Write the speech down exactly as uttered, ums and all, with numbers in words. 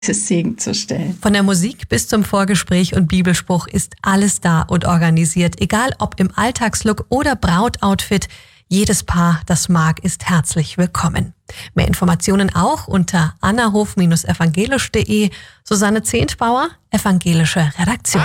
Segen zu stellen. Von der Musik bis zum Vorgespräch und Bibelspruch ist alles da und organisiert. Egal ob im Alltagslook oder Brautoutfit, jedes Paar, das mag, ist herzlich willkommen. Mehr Informationen auch unter annahof Bindestrich evangelisch punkt de. Susanne Zehntbauer, Evangelische Redaktion.